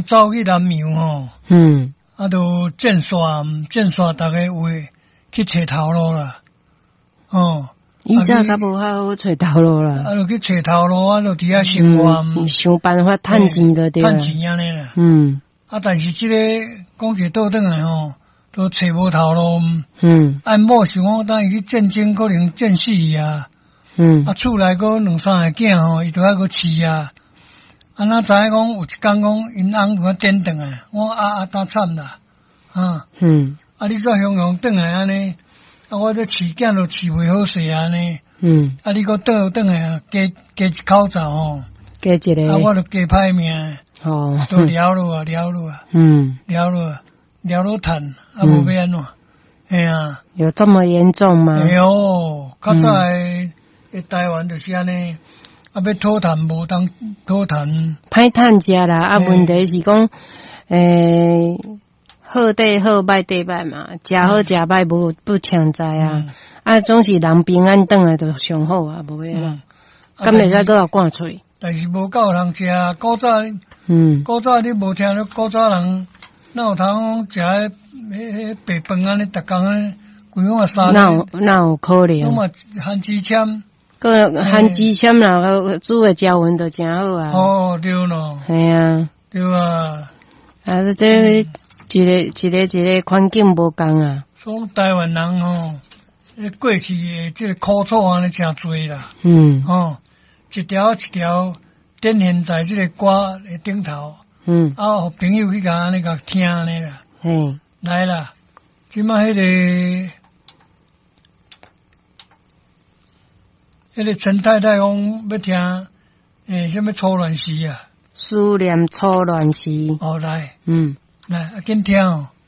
人走去南洋吼，都建刷大家话去找头路啦， 以前较无好找头路啦， 就去找头路，就伫遐生活， 想办法趁钱就对啦， 趁钱安尼啦，但是这个讲一倒转来吼，都找无头路，按某想讲，等伊去战争可能战死啊，厝内个2、3个囝吼，伊都还个饲啊。哪知影讲有一天讲因翁给我点转来，我当惨啦，你个雄转来安尼，我这饲囝都饲袂好势安尼，你个倒来加一口罩吼， 加一个， 我就加歹命，都了落啊，了趁，无要安怎，嘿啊， 有这么严重吗？ 哎哟，较早的台湾就是安尼。要讨趁无当讨趁， 歹趁食啦。问题是讲，好地好，歹地歹嘛，食好食歹不强在啊。总是人平安转来就上好啊，无要啦。敢袂使搁互赶出去。 但是无够人食，古早你无听到古早人哪有通食迄白饭安尼，逐工安尼，规碗三。 哪有可能？ 我嘛含之签。 个含鸡签啦，煮的椒粉就真好啊。 对咯。 系啊。 对啊。 这一个环境无共啊。 所以台湾人过去的这个苦楚安尼真多啦。一条一条展现在这个歌的顶头。互朋友去甲安尼甲听安尼啦。来啦，即摆迄个陈太太讲要听，什么初恋时啊？ 思念初恋时。 来，来，紧听哦。